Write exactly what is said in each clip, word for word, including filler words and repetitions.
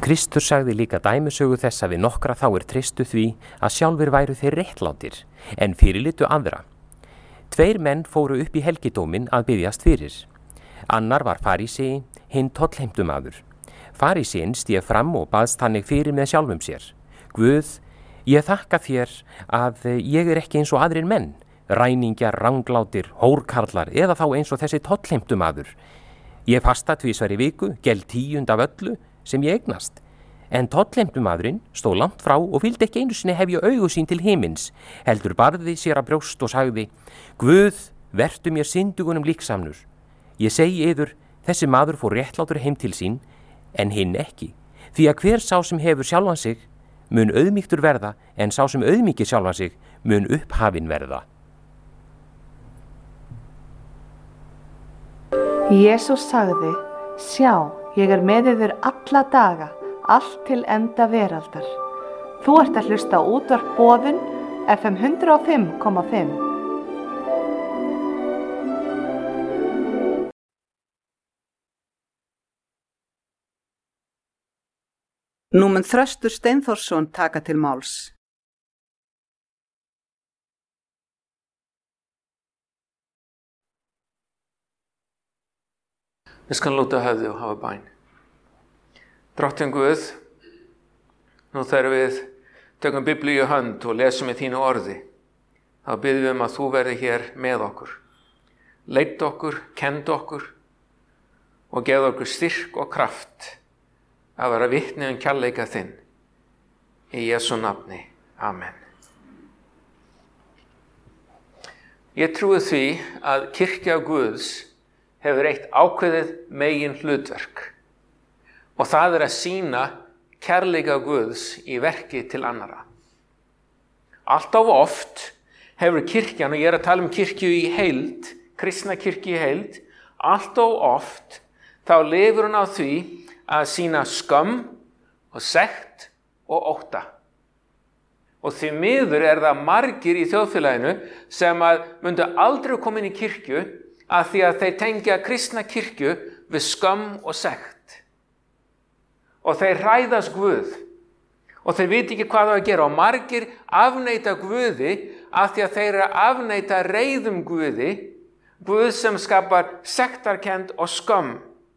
Kristur sagði líka dæmisögu þess að við nokkra þáir treystu því að sjálfur væru þeir réttlátir, en fyrirlitu aðra. Tveir menn fóru upp í helgidóminn að biðjast fyrir. Annar var farísei, hinn tollheimtumaður. Faríseinn stíð fram og baðst þannig fyrir með sjálfum sér. Guð, ég þakka þér að ég er ekki eins og aðrir menn, ræningjar, ranglátir, hórkarlar eða þá eins og þessi tollheimtumaður. Ég fasta tvisvar í viku, geld tíund af öllu sem ég eignast. En tollheimtumaðurinn stóð langt frá og vildi ekki einu sinni hefja augu sín til himins, heldur barði sér að brjóst og sagði: Guð, vertu mér syndugunum líksamnur. Ég segi yður, þessi maður fór réttlátur heim til sín, en hinn ekki. Því að hver sá sem hefur sjálfan sig mun auðmýktur verða, en sá sem auðmýkir sjálfan sig mun upphafinn verða. Jesús sagði: Sjá, ég er með yður alla daga, allt til enda veraldar. Þú ert að hlusta á útvarp Boðun, F M hundrað og fimm komma fimm. Nú mun Þröstur Steinþórsson taka til máls. Við skulum láta höfði og hafa bæn. Drottinn Guð, nú þegar við tökum Biblíu í hönd og lesum í þínu orði, þá biðjum við um að þú verði hér með okkur. Leitt okkur, kend okkur og gefðu okkur styrk og kraft að vera vitni um kærleika þinn. Í Jesú nafni. Amen. Ég trúi því að kirkja Guðs hefur eitt ákveðið megin hlutverk og það er að sýna kærleika Guðs í verki til annara. Alltaf oft hefur kirkjan, og ég er að tala um kirkju í heild, kristna kirkju í heild, alltaf oft þá lifir hún á því að sýna skömm og sekt og ótta. Og því miður er það margir í þjóðfélaginu sem að myndu aldrei koma inn í kirkju að því að þeir tengja kristna kirkju við skömm og sekt. Og þeir hræðast Guð og þeir viti ekki hvað það að gera og margir afneita Guði að því að þeir eru að afneita reiðum Guði, Guð sem skapar sektarkennd og skömm.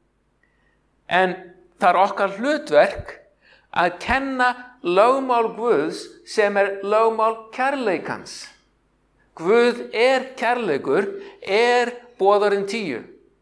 En það er okkar hlutverk að kenna lögmál Guðs sem er lögmál kærleikans. Guð er kærleikur, er boðorinn tíu.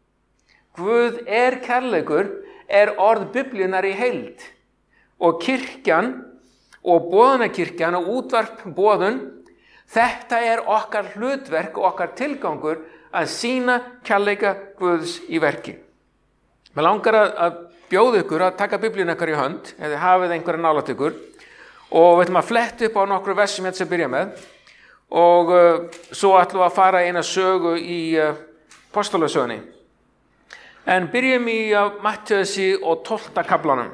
Guð er kærleikur, er orð Biblíunnar í heild. Og kirkjan og boðunarkirkjan og útvarp boðun, þetta er okkar hlutverk og okkar tilgangur að sýna kærleika Guðs í verki. Mér langar að bjóða ykkur að taka Biblíuna ykkar í hönd, eða hafið einhverja nálægt ykkur, og við ætlum að fletta upp á nokkru versum hérna sem byrja með, og uh, svo ætlum við að fara eina sögu í uh, Apostolasögunni. En byrjum í uh, Mattheusi og tólfta kaflanum.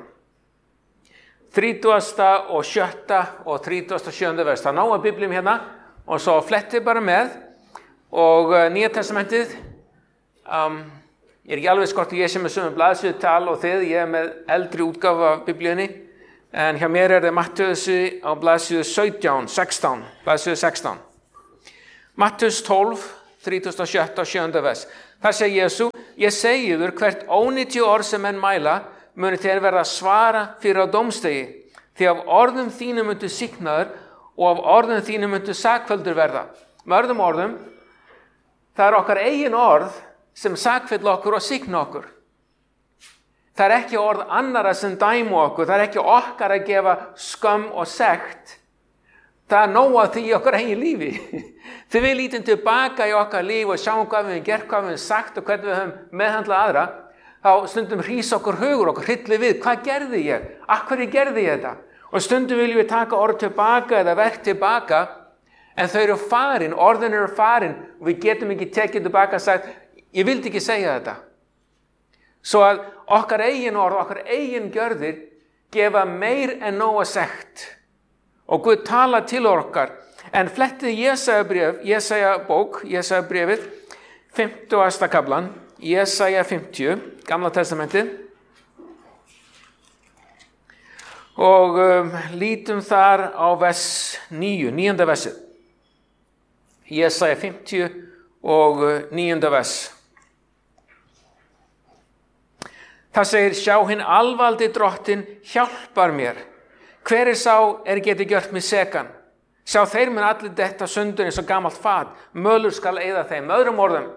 þrítugasta og sjötta og þrítugasta og sjöunda vers. Það ná að Biblíum hérna, og svo flettið bara með, og uh, Nýja testamentið, um, ég er ekki alveg skort að ég sem er sömu blaðsíðu tal og þið, ég er með eldri útgáfu af Biblíunni, en hjá mér er það Mattheusi á blaðsíðu sautján, sextán, blaðsíðu sextán. Mattheus tólf, þrítugasta og sjötta og sjöunda vers. Það segir Jesú: Ég segi yður, hvert ónýtju orð sem menn mæla, muni þér verða að svara fyrir á dómstegi, því af orðum þínum myndu sýknaður og af orðum þínum myndu sakfelldur verða. Með öðrum orðum, það er okkar eigin orð sem sakfella okkur og sýkna okkur. Það er ekki orð annara sem dæmu okkur, það er ekki okkar að gefa skömm og sekt. Það er nóg að því í okkar eigin lífi. Þegar við lítum tilbaka í okkar líf og sjáum hvað við hefum gert, hvað við hefum sagt og hvernig við hefum meðhandlað aðra, þá stundum hrýs okkur hugur, okkur hryllir við, hvað gerði ég? Af hverju gerði ég þetta? Og stundum viljum við taka orð tilbaka eða verk tilbaka, en þau eru farin, orðin eru farin, og við getum ekki tekið tilbaka og sagt: Ég vildi ekki segja þetta. Svo að okkar eigin orð, okkar eigin gjörðir gefa meir en nóga sekt. Og Guð tala til okkar. En flettið Jesaja bréf, Jesaja bók, Jesaja bréfið, fimmtugasta kaflan, Jesaja fimmtíu, Gamla testamentið. og um, lítum þar á vers níu, níunda versið. Jesaja fimmtíu og níunda vers. Það segir, sjá hinn alvaldi drottinn hjálpar mér. Hver er sá er geti gjört mig sekan? Sjá þeir mun allir detta sundur eins og gamalt fat, mölur skal eyða þeim. Með öðrum orðum,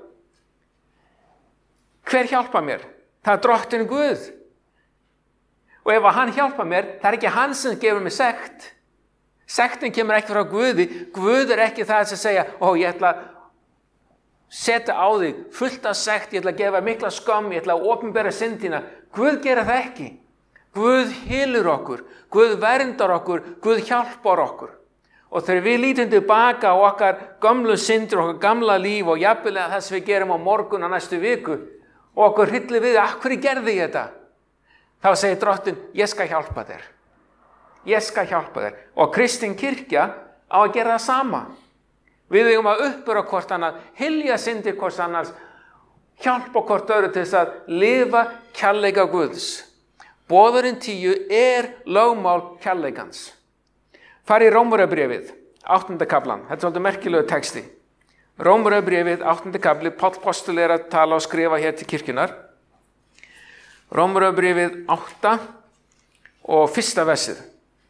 hver hjálpar mér? Það er drottinn Guð. Og ef hann hjálpar mér, það er ekki hann sem gefur mig sekt. Sektin kemur ekki frá Guði. Guð er ekki það sem segja, ó, ég ætla að setja á þig fullt af sekt, ég ætla að gefa mikla skömm, ég ætla að opinbera syndina. Guð gera það ekki. Guð hylur okkur, Guð verndar okkur, Guð hjálpar okkur. Og þegar við lítum tilbaka á okkar gamlu syndir, okkar gamla líf og jafnvel þess við gerum á morgun og næstu viku og okkur hryllir við, af hverju gerði ég þetta? Þá segir drottinn, ég skal hjálpa þér. Ég skal hjálpa þér. Og kristin kirkja á að gera það sama. Við eigum að uppbera hvort annað, hylja syndir hvort annars, hjálpa hvort öðru til þess að lifa kærleika Guðs. Boðorinn tíu er lögmál kærleikans. Fari í Rómverjabréfið, áttunda kaflan. Þetta er svolítið merkilegu texti. Rómverjabréfið, áttunda kafli, Páll postuli er að tala og skrifa hér til kirkjunar. Rómverjabréfið átta og fyrsta versið.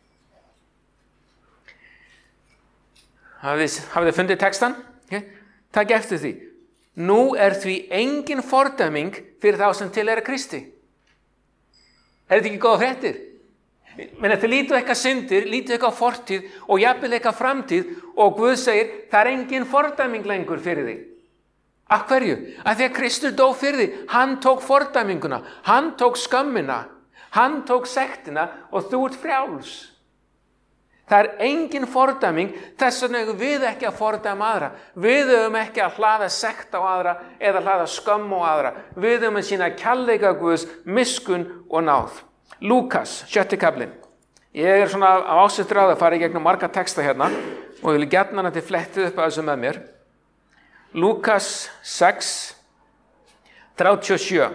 Hafið þið fundið textan? Okay. Takk eftir því. Nú er því engin fordæming fyrir þá sem til er að Kristi. Er þetta ekki góða fréttir? Men þetta lítu eitthvað syndir, lítu eitthvað fortíð og jafnvel eitthvað framtíð og Guð segir, það er engin fordæming lengur fyrir þig. Af hverju? Af því að Kristur dó fyrir þig. Hann tók fordæminguna, hann tók skömmina, hann tók sektina og þú ert frjáls. Það er engin fordæming, þess vegna eigum við ekki að fordæma aðra. Við eigum ekki að hlaða sekt á aðra eða hlaða skömm á aðra. Við eigum að sýna kærleika Guðs, miskunn og náð. Lúkas, sjötti kaflinn. Ég er svona á ásettur að fara í gegnum marga texta hérna og ég vil gjarnan að þið flettið upp að þessu með mér. Lúkas sex, þrjátíu og sjö.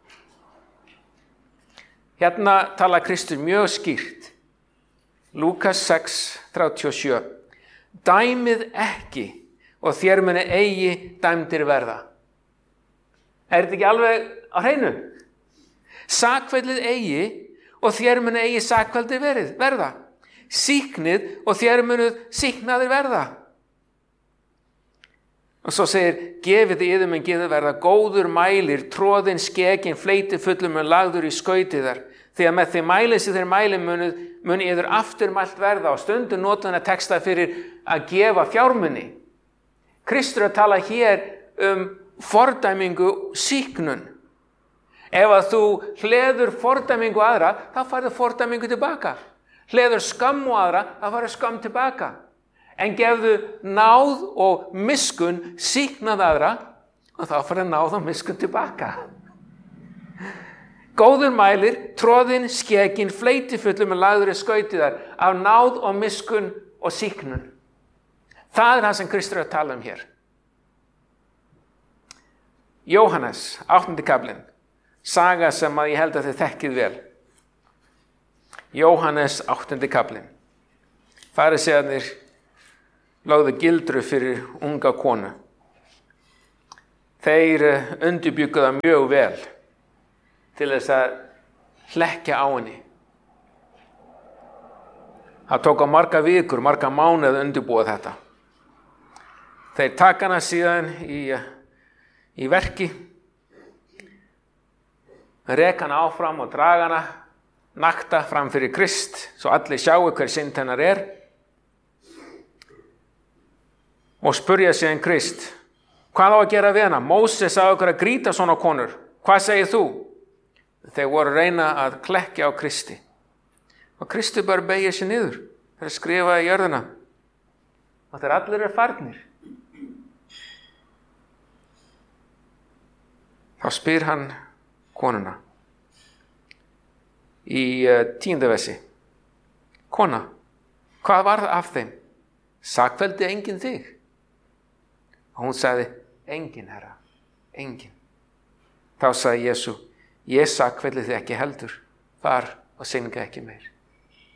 Hérna tala Kristur mjög skýrt. Lúkas sex, þrjátíu og sjö. Dæmið ekki og þér muni eigi dæmdir verða. Er þetta ekki alveg á hreinu? Sakfellið eigi og þér muni eigi sakveldi verða. Sýknið og þér munu sýknaðir verða. Og svo segir, gefið þið yður mun gefið verða, góður mælir, tróðin skegin, fleiti fullum mun lagður í skautið þar. Því að með því mælið sem þeir mæli muni, muni yður afturmælt verða og stundum notan að texta fyrir að gefa fjármuni. Kristur að tala hér um fordæmingu sýknun. Ef að þú hleður fordæmingu aðra, þá farið fordæmingu tilbaka. Hleður skömm á aðra, þá farið skömm tilbaka. En gefðu náð og miskunn sýknað aðra, og þá farið náð og miskunn tilbaka. Góður mælir, tróðin, skegin, fleitifullur með lagður í skautið þar, af náð og miskunn og sýknun. Það er það sem Kristur er að tala um hér. Jóhannes, áttunda kaflinn. Saga sem að ég held að þið þekkið vel. Jóhannes áttundi kaflinn. Farisæarnir lögðu gildru fyrir unga konu. Þeir undirbjuggu það mjög vel til þess að hlekkja á henni. Það tók á marga vikur, marga mánuði að undirbúa þetta. Þeir taka hana síðan í, í verki, reka hana áfram og draga hana nakta fram fyrir Krist, svo allir sjáu hver synd hennar er. Og spurja síðan Krist, hvað á að gera við hana? Móses sagði okkur að grýta svona konur. Hvað segir þú? Þeir voru að reyna að klekkja á Kristi. Og Kristi bara beygja sér niður. Þeir skrifa í jörðina. Og þeir allir eru farnir. Þá spyr hann konuna í tíunda versi. Kona, hvað var það af þeim? Sakfelldi enginn þig? Og hún sagði, enginn, herra, enginn. Þá sagði Jesú, ég sakfelli þig ekki heldur, far og synga ekki meir.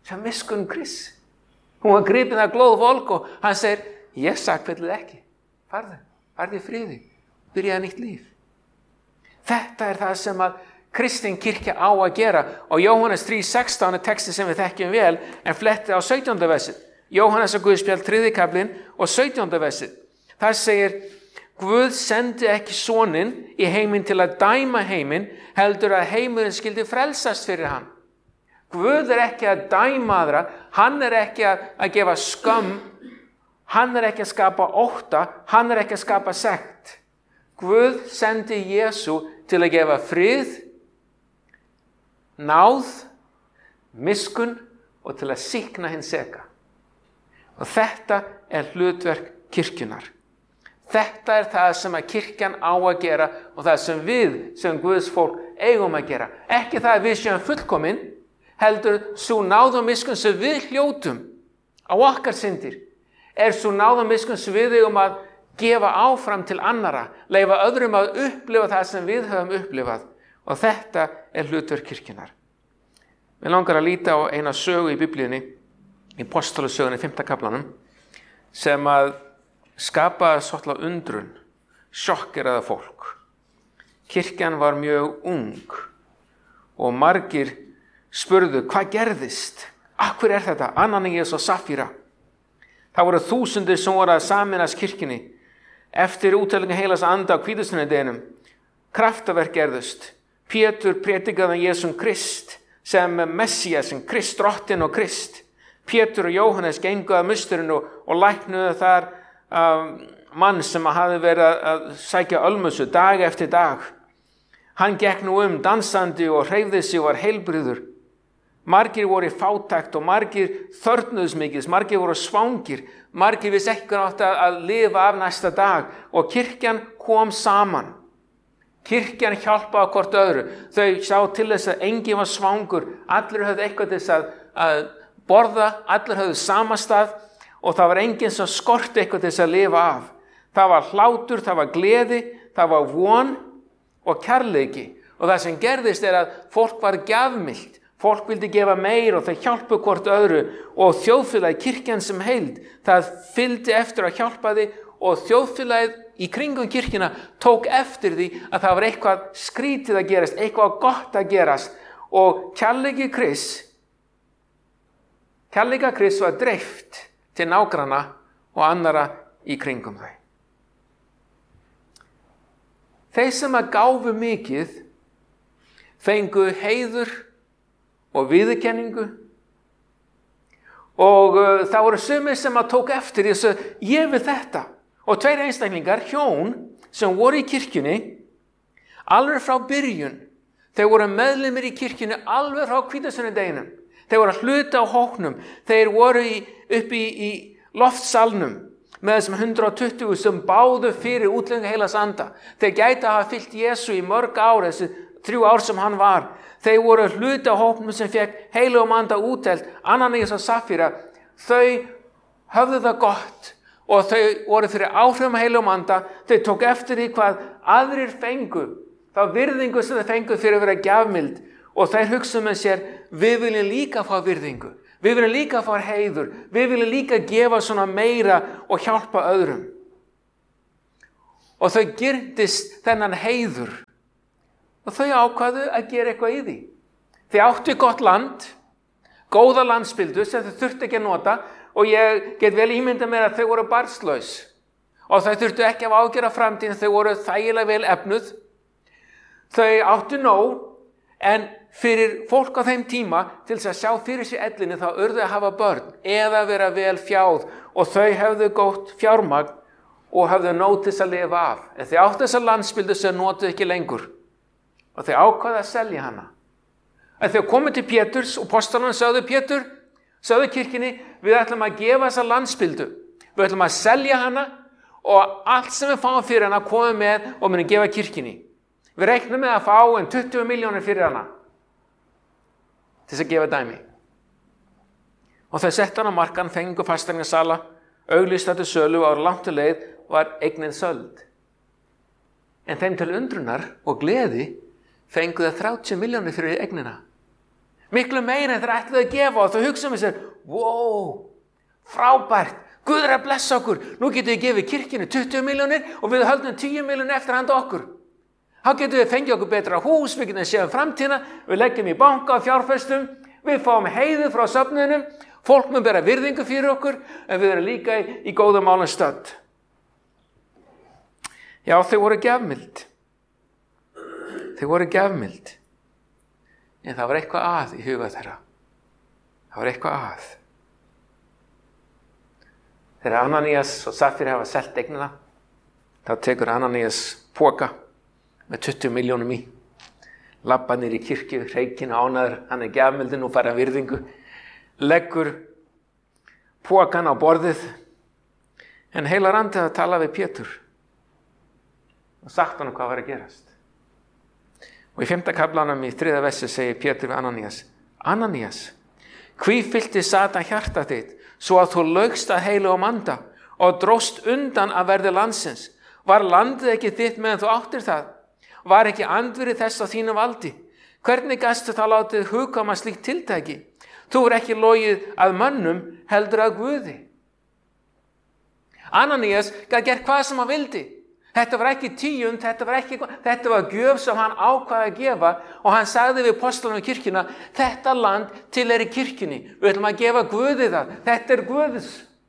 sem miskunn Krists. Hún var gripin að glóðvolk og hann segir, ég sakfellið ekki. Farðu, farðu í friði, byrjaði nýtt líf. Þetta er það sem að kristin kirkja á að gera og Jóhannes þrjú sextán er texti sem við þekkjum vel en fletti á sautjánda versið. Jóhannes og Guðspjall þriðji kaflinn og sautjánda versið. Það segir, Guð sendi ekki soninn í heiminn til að dæma heiminn, heldur að heimurinn skildi frelsast fyrir hann. Guð er ekki að dæma aðra, hann er ekki að, að gefa skömm, hann er ekki að skapa ótta, hann er ekki að skapa sekt. Guð sendi Jesú til að gefa frið, náð, miskunn og til að sýkna hinn seka. Og þetta er hlutverk kirkjunar. Þetta er það sem að kirkjan á að gera og það sem við sem Guðs fólk eigum að gera. Ekki það að við séum fullkomin, heldur svo náð og miskunn sem við hljótum á okkar syndir, er svo náð og miskunn sem við eigum að gefa áfram til annara, leyfa öðrum að upplifa það sem við höfum upplifað og þetta er hlutverk kirkjunar. Mér langar að líta á eina sögu í Biblíunni, í Apostolasögunni fimmta kaflanum, sem að skapa svolítið undrun, sjokkeraða fólk. Kirkjan var mjög ung og margir spurðu, hvað gerðist? Akkur er þetta? Ananías og Safíra. Það voru þúsundir sem voru að sameinast kirkjunni. Eftir úttellingu heilags anda á hvítasunnudeginum, kraftaverk gerðust. Pétur predikaði um Jesum Krist sem Messías, sem Krist, drottinn og Krist. Pétur og Jóhannes gengu að musturinn og, og læknuðu þar um, mann sem hafði verið að, að sækja ölmusu dag eftir dag. Hann gekk nú um dansandi og hreyfði sig og var heilbrigður. Margir voru í fátækt og margir þörfnuðsmikils, margir voru svangir, margir vissi ekki átt að, að lifa af næsta dag og kirkjan kom saman. Kirkjan hjálpaði hvort öðru. Þau sá til þess að enginn var svangur, allir höfðu eitthvað til þess að, að borða, allir höfðu samastað og það var enginn sem skorti eitthvað til þess að lifa af. Það var hlátur, það var gleði, það var von og kærleiki og það sem gerðist er að fólk var gjafmillt. Fólk vildi gefa meir og þau hjálpu hvort öðru og þjóðfélagið, kirkjan sem heild, það fylgdi eftir að hjálpa því og þjóðfélagið í kringum kirkjuna tók eftir því að það var eitthvað skrítið að gerast, eitthvað gott að gerast og kærleiki Krists, kærleika Krists var dreift til nágranna og annara í kringum þau. Þeir sem að gáfu mikið fengu heiður og viðurkenningu og uh, það voru sumir sem að tók eftir þessu, ég vil þetta og tveir einstaklingar, hjón sem voru í kirkjunni alveg frá byrjun, þeir voru meðlimir í kirkjunni alveg frá hvítasunnudeginum, þeir voru að hluta á hóknum, þeir voru í, upp í, í loftsalnum með þessum hundrað og tuttugu sem báðu fyrir útlengu heilags anda, þeir gæti að hafa fylgt Jesú í mörg ár, þessi þrjú ár sem hann var. Þeir voru hluti á hópnum sem fekk heilagum anda útdeilt, Ananías og Safíra. Þau höfðu það gott og þau voru fyrir áhrifum af heilagum anda. Þau tók eftir því hvað aðrir fengu, þá virðingu sem þau fengu fyrir að vera gjafmild og þeir hugsuðu með sér, við viljum líka fá virðingu, við viljum líka fá heiður, við viljum líka gefa svona meira og hjálpa öðrum. Og þau girndist þennan heiður. Og þau ákvaðu að gera eitthvað í því. Þau áttu gott land, góða landspildu sem þau þurftu ekki að nota og ég get vel ímynda mér að þau voru barnslaus. Og þau þurftu ekki að ágjöra framtíðin, þau voru þægilega vel efnuð. Þau áttu nóg, en fyrir fólk á þeim tíma til þess að sjá fyrir sér ellinni þá urðu að hafa börn eða vera vel fjáð og þau hefðu gótt fjármagn og hefðu nóg til þess að lifa af. En þau áttu þessa landspildu sem notuðu ekki lengur. Og þau ákvaðu að selja hana. En þau komu til Péturs og apostlarnir sögðu, Pétur, sögðu kirkjunni, við ætlum að gefa þessa landspildu. Við ætlum að selja hana og allt sem við fáum fyrir hana komum með og munum gefa kirkjunni. Við reiknum með að fá um tuttugu milljónir fyrir hana. Til þess að gefa dæmi. Og þau sett hana á markan, fengu fasteignasala, auglýsta til sölu og á langt til leið var eignin söld. En þeim til undrunar og gleði fengu það þrjátíu milljónir fyrir eignina. Miklu meira en þeir ætluðu að gefa og þau hugsa um sér, wow, frábært, Guð er að blessa okkur. Nú getum við gefið kirkjunni tuttugu milljónir og við höldum tíu milljónir eftir handa okkur. Þá getum við fengið okkur betra hús, við getum séð um framtíðina, við leggjum í banka og fjárfestum, við fáum heiðu frá söfnunum, fólk mun bera virðingu fyrir okkur, en við erum líka í, í góðum málum stödd. Já, þau voru gjafmild. Þau voru gjafmild. En það var eitthvað að í huga þeirra. Það var eitthvað að. Þegar Ananías og Safíra hafa selt eignina, þá tekur Ananías poka með tuttugu milljónum í, labbar niður í kirkju, reikinn ánæður, hann er gjafmildin og fær hann virðingu, leggur pokan á borðið, en heilar andi að tala við Pétur og sagt honum hvað var að gerast. Og í fimmta kaflanum í þriðja versi segir Pétur við Ananías, Ananías, hví fyllti Satan hjarta þitt, svo að þú laugst að heilögum anda og dróst undan að verði landsins? Var landið ekki þitt meðan þú áttir það? Var ekki andvirði þess á þínu valdi? Hvernig gastu þá látið hugkvæma slíkt tiltæki? Þú er ekki logið að mönnum, heldur að Guði. Ananías gat gert hvað sem hann vildi. Þetta var ekki tíund, þetta var ekki, þetta var gjöf sem hann ákvaði að gefa og hann sagði við postlunum í kirkjuna, þetta land til er í kirkjunni, við ætlum að gefa Guði það, þetta er Guðs.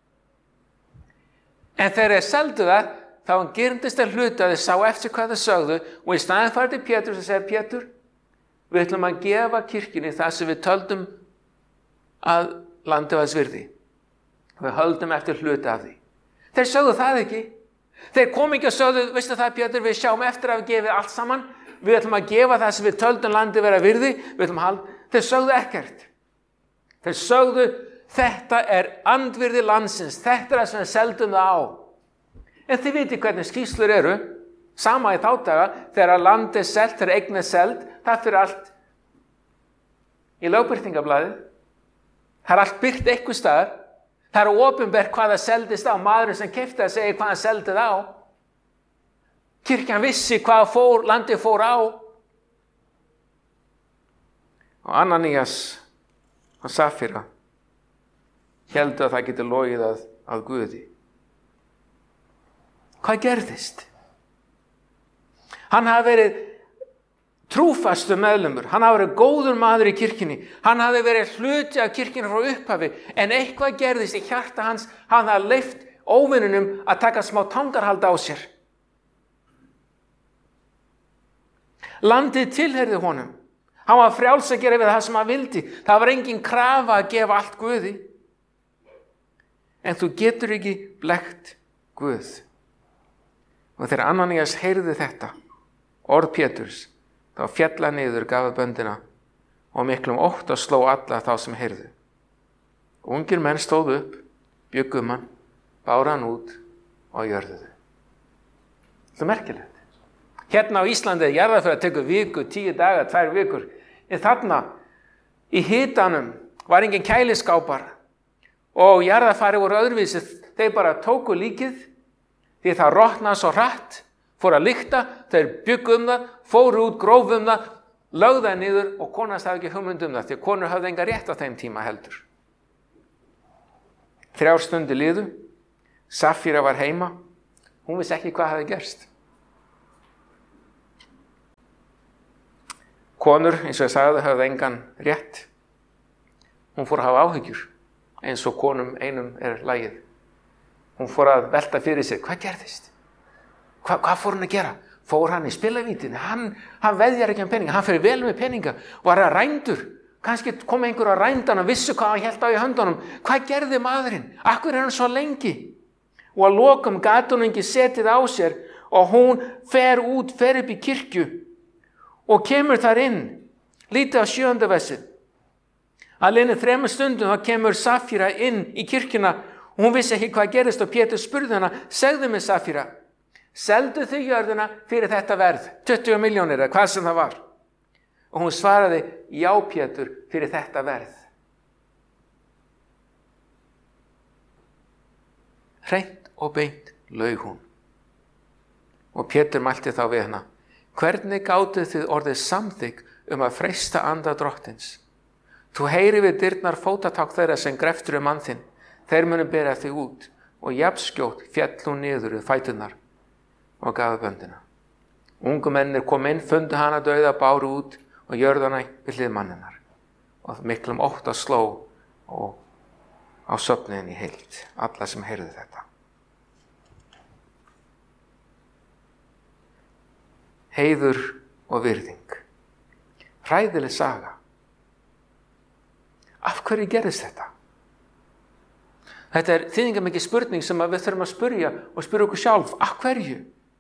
En þegar þeir seldu það, þá hann gerndist að hluta, þeir sá eftir hvað þeir sögðu og í staðinn farið til Pétur og segir, Pétur, við ætlum að gefa kirkjunni það sem við töldum að landið var virði. Við höldum eftir hluta af því. Þeir sögðu það ekki. Þeir kom ekki og sögðu, veistu það Pétur, við sjáum eftir að við gefið allt saman, við ætlum að gefa það sem við töldum landið vera virði, við ætlum að halda. Þeir sögðu ekkert. Þeir sögðu, þetta er andvirði landsins, þetta er það sem við seldum það á. En þið viti hvernig skýrslur eru, sama í þá daga, þegar landið er selt, þegar eign er seld, það fyrir allt í lögbirtingablaði. Það er allt byrgt einhvers staðar. Það er opinbert hvað það seldist á. Maðurinn sem keypti það segir hvað hann seldi það á. Kirkjan vissi hvað fór, landið fór á. Og Ananías og Safíra héldu að það geti logið að, að Guði. Hvað gerðist? Hann hafi verið trúfastu meðlumur, hann hafi verið góður maður í kirkjunni, hann hafi verið hluti af kirkjunni frá upphafi, en eitthvað gerðist í hjarta hans, hann hafi leyft óvinnunum að taka smá tangarhalda á sér. Landið tilheyrði honum, hann var frjáls að gera við það sem hann vildi, það var engin krafa að gefa allt Guði. En þú getur ekki blekkt Guð. Og þegar Ananías heyrði þetta, orð Péturs, þá fjalla niður gafa böndina og miklum ótt og sló alla þá sem heyrðu. Ungir menn stóðu upp, bjuggum hann, báru hann út og jörðuðu. Það er merkilegt. Hérna á Íslandi er jarðarför að tekur viku, tíu daga, tvær vikur. En þarna í hitanum var engin kæliskápar og jarðarfari voru öðruvísi. Þeir bara tóku líkið því það rotnaði svo hratt, fór að lykta, þeir bjuggu um það, fóru út, grófu um það, lögðu það niður og konast hafði ekki hugmynd um það, því konur hafði enga rétt á þeim tíma heldur. Þrjár stundir liðu, Safíra var heima, hún vissi ekki hvað hafði gerst. Konur, eins og ég sagði, hafði engan rétt. Hún fór að hafa áhyggjur, eins og konum einum er lagið. Hún fór að velta fyrir sér, hvað gerðist? Hva, hvað fór hann að gera? Fór hann í spilavítin? Hann, hann veðjar ekki um peninga, hann fyrir vel með peninga, var að rændur. Kannski kom einhver að rændan og vissu hvað hann hélt á í höndunum. Hvað gerði maðurinn? Akkur er hann svo lengi? Og að lokum gat hún ekki setið á sér og hún fer út, fer upp í kirkju og kemur þar inn. Lítið á sjöunda versið. Að liðnu þremur stundum þá kemur Safíra inn í kirkjuna og hún vissi ekki hvað gerist og Pétur spurði hana, segðu mig Safíra, seldu þau jörðina fyrir þetta verð, tuttugu milljónir eða hvað sem það var. Og hún svaraði, já Pétur, fyrir þetta verð. Hreint og beint laug hún. Og Pétur mælti þá við hana, hvernig gátuð þið orðið samþykk um að freista anda drottins? Þú heyri við dyrnar fótatak þeirra sem greftur mann þinn. Þeir munu bera þig út og jafnskjótt féll hún niður við fæturnar og gaf böndina. Ungu mennir kom inn, fundu hana dauða, báru út og jörðu hana við hlið manninnar. Og miklum ótta sló og á söfnuðin í heild, alla sem heyrðu þetta. Heiður og virðing. Hræðileg saga. Af hverju gerðist þetta? Þetta er þýðingarmikil spurning sem við þurfum að spyrja og spyrja okkur sjálf. Af hverju?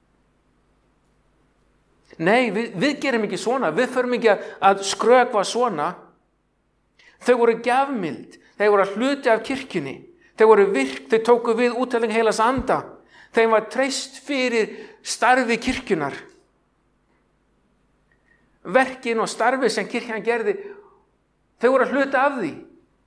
Nei, við, við gerum ekki svona. Við förum ekki að skrökva svona. Þau voru gjafmild. Þau voru hluti af kirkjunni. Þau voru virk. Þau tóku við úttelling heilags anda. Þeim var treyst fyrir starfi kirkjunar. Verkin og starfi sem kirkjan gerði, þau voru að hluta af því.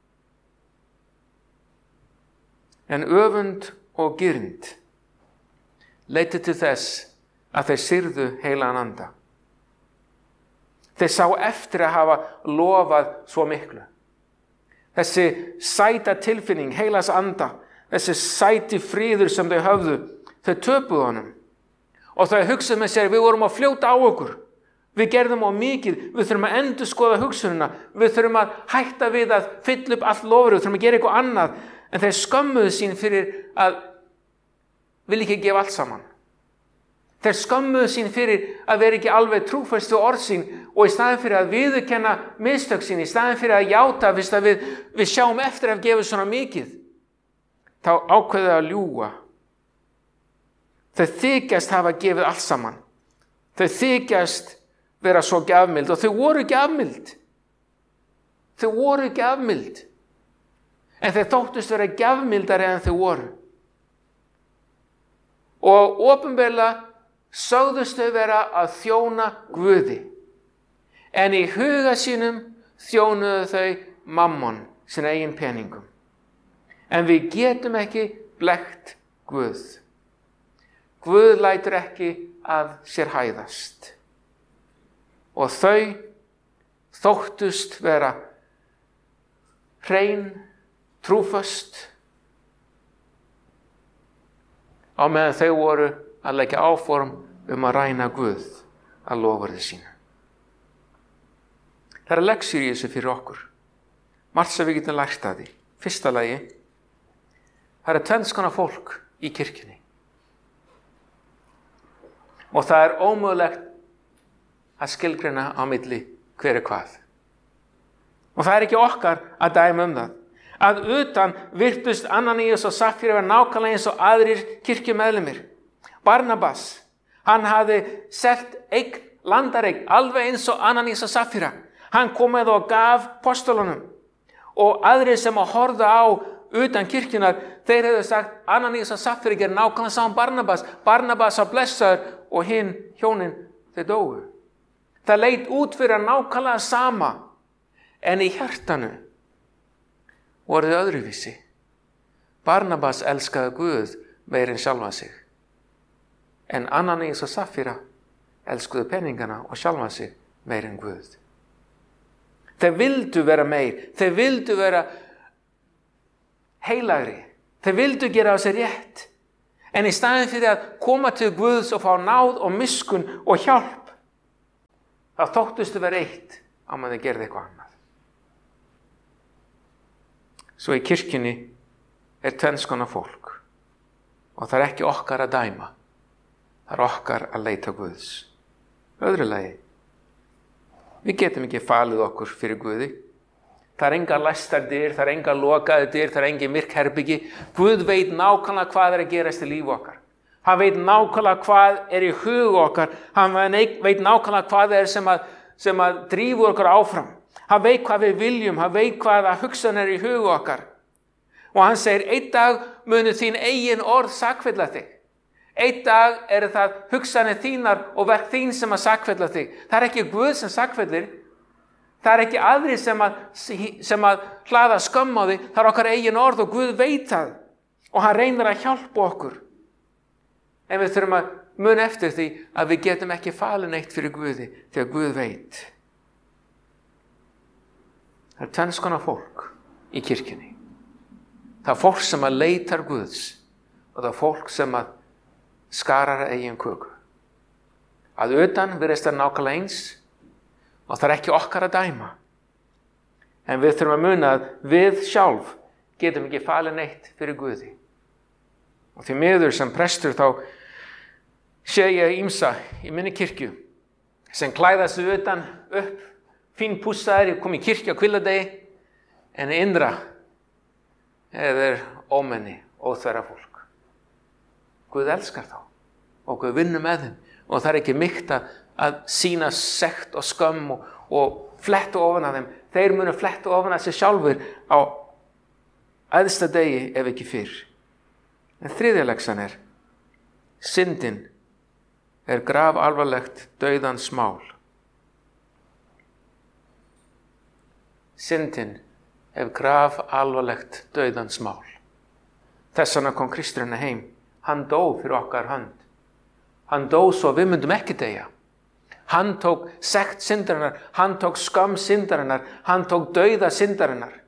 En öfund og girnd leiddi til þess að þeir syrðu heilagan anda. Þeir sá eftir að hafa lofað svo miklu. Þessi sæta tilfinning heilags anda, þessi sæti fríður sem þau höfðu, þau töpuðu honum. Og þau hugsaðu með sér, við vorum að fljóta á okkur. Við gerðum á mikið, við þurfum að endurskoða hugsunina, við þurfum að hætta við að fylla upp allt lofur, við þurfum að gera eitthvað annað, en þeir skömmuðu sín fyrir að vilja ekki gefa allt saman. Þeir skömmuðu sín fyrir að vera ekki alveg trúfæst við orð sín og í staðin fyrir að viðurkenna mistök sín, í staðin fyrir að játa fyrst að við, við sjáum eftir að gefa svona mikið, þá ákveðu að ljúga. Þau þykjast hafa gefið allt saman. Þau þykjast vera svo gjafmild og þau voru gjafmild. Þau voru gjafmild. En þeir þóttust vera gjafmildari en þau voru. Og opinberlega sögðust þau vera að þjóna Guði. En í huga sínum þjónuðu þau mammon, sinna eigin peningum. En við getum ekki blekkt Guð. Guð lætur ekki að sér hæðast. Og þau þóttust vera hrein, trúföst, á meðan þau voru að leggja áform um að ræna Guð að loforði sínu. Það er leksjur í þessu fyrir okkur. Margt sem við getum lært að því. Fyrsta lagi, það er tvenns konar fólk í kirkjunni. Og það er ómögulegt að skilgreina á milli hver er hvað. Og það er ekki okkar að dæma um það. Að utan virtust Ananías og Safíra vera nákvæmlega eins og aðrir kirkjumeðlimir. Barnabas, hann hafði selt eign, landareign, alveg eins og Ananías og Safíra. Hann kom með og gaf postulunum. Og aðrir sem að horfa á utan kirkjunar, þeir hefðu sagt, Ananías og Safíra gerir nákvæmlega saman Barnabas. Barnabas var blessaður og hinn hjónin, þeir dóu. Það leit út fyrir að nákvæmlega sama, en í hjartanu voru þau öðruvísi. Barnabas elskaði Guð meir en sjálfan sig, en Ananías og Safíra elskuðu peningana og sjálfan sig meir en Guð. Þeir vildu vera meir, þeir vildu vera heilagri, þeir vildu gera á sér rétt, en í staðin fyrir að koma til Guðs og fá náð og miskun og hjálp, þá þóttustu vera eitt á meðan þeir gerði eitthvað annað. Svo í kirkjunni er tvenns konar fólk og það er ekki okkar að dæma, það er okkar að leita Guðs. Öðru lagi, við getum ekki falið okkur fyrir Guði. Það er enga læstar dyr, það er enga lokaði dyr, það er engi myrk herbyggi. Guð veit nákvæmlega hvað er að gerast í lífi okkar. Hann veit nákvæmlega hvað er í huga okkar. Hann veit nákvæmlega hvað er sem að, sem að drífur okkur áfram. Hann veit hvað við viljum, hann veit hvað að hugsan er í huga okkar. Og hann segir, einn dag munu þín eigin orð sakfella þig. Einn dag er það hugsanir þínar og verk þín sem að sakfella þig. Það er ekki Guð sem sakfellir. Það er ekki aðri sem að, sem að hlaða skömm á þig. Það er okkar eigin orð og Guð veit það. Og hann reynir að hjálpa okkur. En við þurfum að muna eftir því að við getum ekki falið neitt fyrir Guði þegar Guð veit. Það er tvenns konar fólk í kirkjunni. Það er fólk sem að leitar Guðs og það er fólk sem að skarar eigin köku. Að utan virðist það nákvæmlega eins og það er ekki okkar að dæma. En við þurfum að muna að við sjálf getum ekki falið neitt fyrir Guði. Og því miður sem prestur þá sé ég ýmsa í minni kirkju sem klæða sig utan upp, fín pússaðir, ég kom í kirkju á hvíldardegi, en innra er ómenni, óþverra fólk. Guð elskar þá og Guð vinnur með þeim og það er ekki mýkt að, að sýna sekt og skömm og, og flettu ofan að þeim. Þeir munu flettu ofan að sér sjálfur á æðsta degi ef ekki fyrr. En þriðja leksan er, syndin er grafalvarlegt dauðans mál. Syndin er grafalvarlegt dauðans mál. Þess vegna kom Kristurinn heim. Hann dó fyrir okkar hönd. Hann dó svo við myndum ekki deyja. Hann tók sekt syndarinnar, hann tók skömm syndarinnar, hann tók dauða syndarinnar.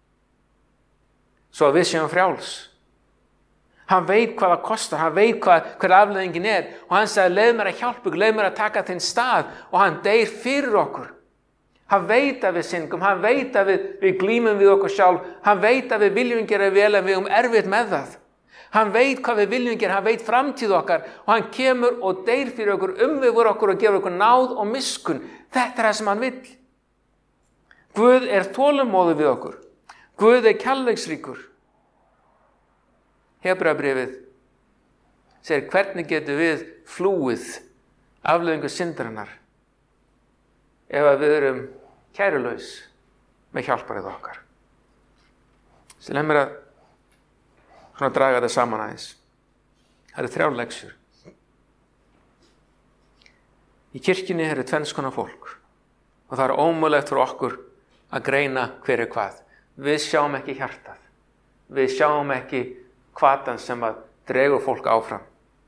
Svo við séum frjáls. Hann veit hvað það kostar, hann veit hvað, hvað afleiðingin er og hann sagði, leið mér að hjálpa ykkur, leið mér að taka þinn stað og hann deyr fyrir okkur. Hann veit að við syndum, hann veit að við, við glímum við okkur sjálf, hann veit að við viljum gera vel en við um erfitt með það. Hann veit hvað við viljum gera, hann veit framtíð okkar og hann kemur og deyr fyrir okkur, umvefur okkur og gefur okkur náð og miskunn. Þetta er það sem hann vill. Guð er þolinmóður við okkur. Guð er kærleiksríkur. Hebreabréfið segir hvernig getum við flúið afleiðingu syndarinnar ef að við erum kærulaus með hjálparið okkar. Svo leið mér að svona draga þetta saman aðeins. Það eru þrjár leksjur. Í kirkjunni eru tvenns konar fólk og það er ómögulegt fyrir okkur að greina hver er hvað. Við sjáum ekki hjartað. Við sjáum ekki hvatan sem að dregur fólk áfram.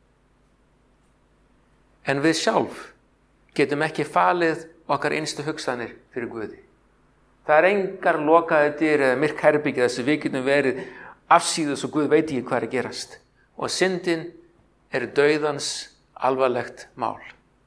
En við sjálf getum ekki falið okkar innstu hugsanir fyrir Guði. Það er engar lokaði dyr eða myrk herbergi þess að við getum verið afsíðus og Guð veit ekki hvað er að gerast. Og syndin er dauðans alvarlegt mál.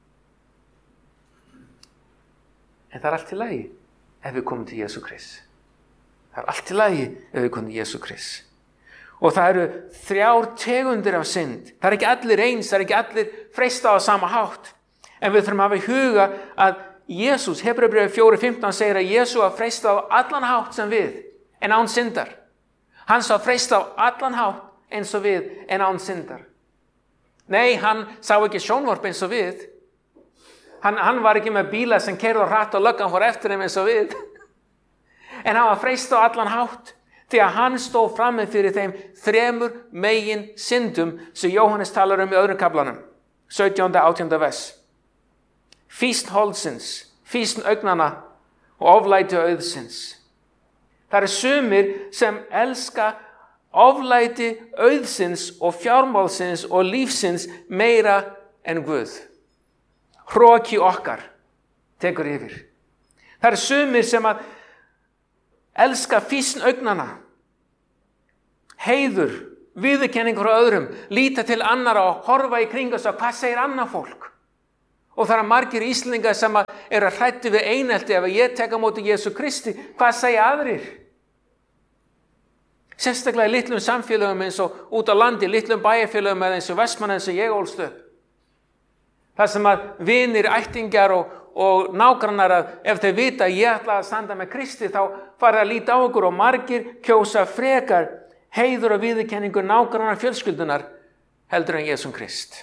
En það er allt í lagi ef við komum til Jesú Krist. Það er allt í lagi ef við komum til Jesú Krist. Og það eru þrjár tegundir af synd. Það er ekki allir eins, það er ekki allir freista á sama hátt. En við þurfum að hafa í huga að Jesús, Hebreabréfið fjögur fimmtán segir að Jesú var freista á allan hátt sem við, en án syndar. Hann sá freista á allan hátt eins og við, en án syndar. Nei, hann sá ekki sjónvarp eins og við. Hann, hann var ekki með bíla sem keyrðu á hratt og löggan fór eftir þeim eins og við. En hann var freista á allan hátt. Því að hann stóð frammi fyrir þeim þremur megin syndum sem Jóhannes talar um í öðrum kaflanum, sautjánda átjánda vers. Fýsn holdsins, fýsn augnanna og oflæti auðsins. Það eru sumir sem elska oflæti auðsins og fjármálsins og lífsins meira en Guð. Hroki okkar tekur yfir. Það eru sumir sem að elska fýsn augnanna, heiður, viðurkenning frá öðrum, líta til annara og horfa í kring og svo hvað segir annað fólk. Og það eru margir Íslendingar sem eru hræddir við einelti ef ég tek á móti Jesú Kristi, hvað segja aðrir? Sérstaklega í litlum samfélögum eins og út á landi, litlum bæjarfélögum eða eins og Vestmannaeyjum eins og ég ólst upp. Það sem að vinir, ættingjar og og nágrannar að ef þeir vita að ég ætla að standa með Kristi þá fara að líta á okkur og margir kjósa frekar heiður og viðurkenningu nágrannar fjölskyldunar heldur en Jesúm Krist.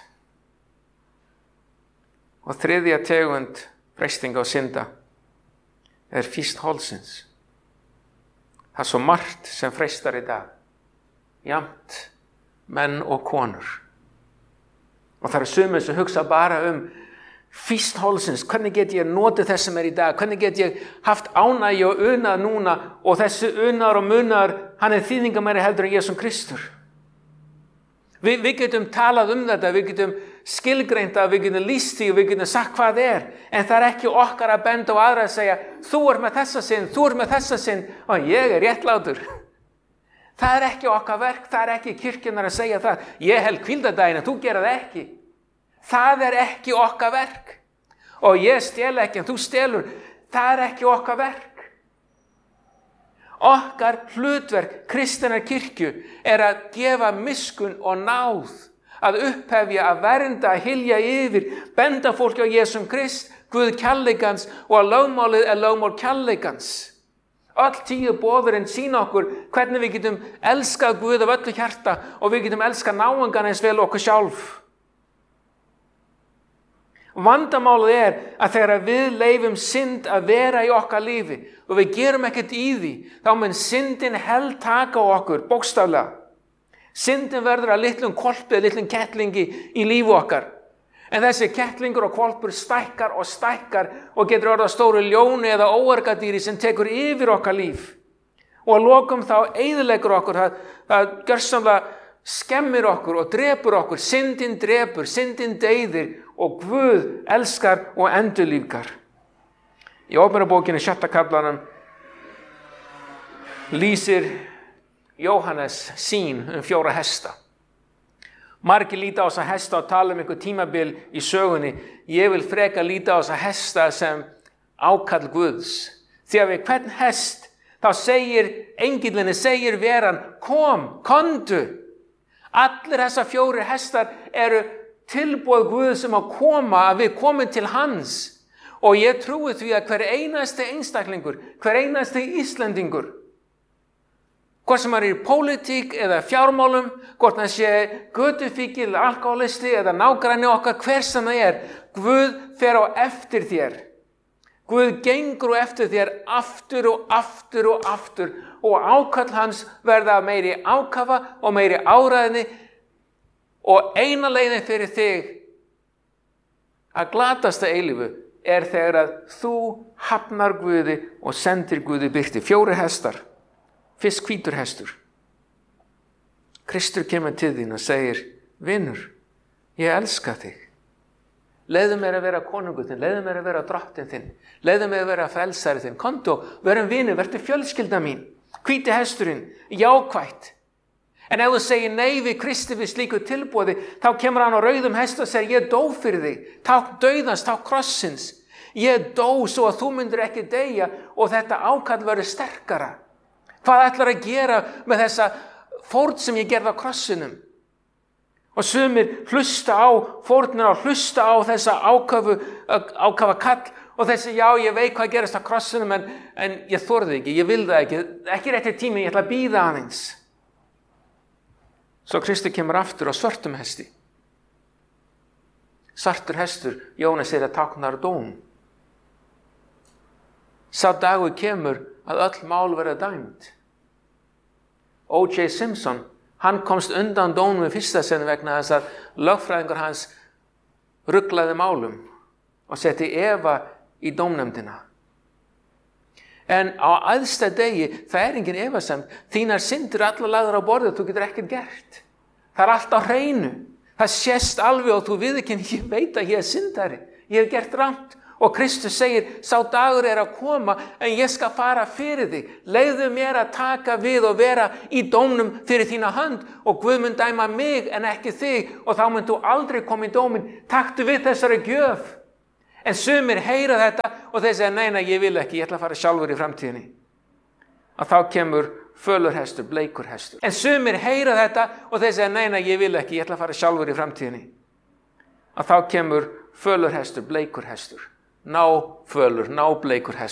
Og þriðja tegund freistinga og synda er fýsn holdsins. Það er svo margt sem freistar í dag, jafnt menn og konur. Og það eru sumir sem hugsa bara um fýsn holdsins, hvernig get ég notið þess sem er í dag, hvernig get ég haft ánægju og unað núna og þessu unaður og munaður, hann er þýðingamæri heldur en Jesúm Kristur. Vi, við getum talað um þetta, við getum skilgreint að við getum lýst því og við getum sagt hvað það er. En það er ekki okkar að benda á aðra að segja, þú ert með þessa synd, þú ert með þessa synd og ég er réttlátur. Það er ekki okkar verk, það er ekki kirkjunnar að segja það. Ég held hvíldardaginn en þú gera það ekki. Það er ekki okkar verk. Og ég stel ekki en þú stelur. Það er ekki okkar verk. Okkar hlutverk kristinnar kirkju er að gefa miskunn og náð, að upphefja, að vernda, að hylja yfir, benda fólki á Jesum Krist, Guð kærleikans og að lögmálið er lögmál kærleikans. Öll tíu boðurinn sýna okkur hvernig við getum elskað Guð af öllu hjarta og við getum elskað náungan eins vel okkur sjálf. Vandamálið er að þegar við leifum synd að vera í okkar lífi og við gerum ekkert í því, þá mun syndin held taka á okkur, bókstaflega. Syndin verður að litlum hvolpi, litlum kettlingi í lífi okkar. En þessi kettlingur og hvolpur stækkar og stækkar og getur orðið að stóru ljóni eða óargadýri sem tekur yfir okkar líf. Og að lokum þá eyðileggur okkur, það, það gjörsamlega skemmir okkur og drepur okkur. Syndin drepur, syndin deyðir og Guð elskar og endurlífgar. Í Åpenbarabókinni sjötta kaflanum lýsir Jóhannes sýn um fjóra hesta. Margir líta á þessa hesta og tala um einhver tímabil í sögunni. Ég vil freka líta á þessa hesta sem ákall Guðs. Því að við hvern hest þá segir engillinni, segir veran, kom, komdu. Allir þessa fjórir hestar eru tilboð Guð sem að koma, að við komum til hans. Og ég trúi því að hver einasti einstaklingur, hver einasti Íslendingur, hvort sem er í pólitík eða fjármálum, hvort það sé götufíkil, alkoholisti eða nágranni okkar, hver sem það er, Guð fer á eftir þér. Guð gengur á eftir þér aftur og aftur og aftur og ákall hans verða meiri ákafa og meiri áræðni og eina leiðin fyrir þig að glatasta eilífu er þegar að þú hafnar Guði og sendir Guði birti. Fjórir hestar, fyrst hvítur hestur. Kristur kemur til þín og segir, vinur, ég elska þig. Leiðu mér að vera konungur þinn, leiðu mér að vera drottin þinn, leiðu mér að vera frelsari þinn. Komdu, verum vinur, vertu fjölskylda mín. Hvíti hesturinn, jákvætt. En ef þú segir nei við Kristi við slíku tilboði, þá kemur hann á rauðum hest og segir, ég dó fyrir þig, takk dauðans, takk krossins. Ég dó svo að þú myndir ekki deyja og þetta ákall verður sterkara. Hvað ætlar að gera með þessa fórn sem ég gerði á krossinum? Og sumir hlusta á fórnina og hlusta á þessa ákafu, ákafa kall og þessi, já, ég veit hvað gerast á krossinum en, en ég þorði ekki, ég vil það ekki, ekki rétti tími, ég ætla að bíða aðeins. Svo Kristur kemur aftur á svörtum hesti. Svartur hestur, Jónas segir að táknar dóm. Sá dagur kemur að öll mál verða dæmd. O J Simpson, hann komst undan dómum í fyrsta sinn vegna þess að lögfræðingur hans ruglaði málum og setti efa í dómnefndina. En á æðsta degi, það er engin efasemd, þínar syndir allar lagðar á borðið, þú getur ekkert gert. Það er allt á hreinu. Það sést alveg og þú viðurkennir, ég veit að ég er syndari, ég hef gert rangt. Og Kristus segir, sá dagur er að koma en ég skal fara fyrir þig. Leyfðu mér að taka við og vera í dómnum fyrir þína hönd og Guð mun dæma mig en ekki þig og þá mun þú aldrei koma í dómin. Taktu við þessari gjöf. En sumir heyra þetta og þeir segja, nei, nei, ég vil ekki, ég ætla að fara sjálfur í framtíðinni. Og þá kemur fölur hestur, bleikur hestur. En sumir heyra þetta og þeir segja, nei, nei, ég vil ekki, ég ætla að fara sjálfur í framtíðinni. Og þá kemur fölur hestur, bleikur hestur. Ná fölur, ná bleikur hestur.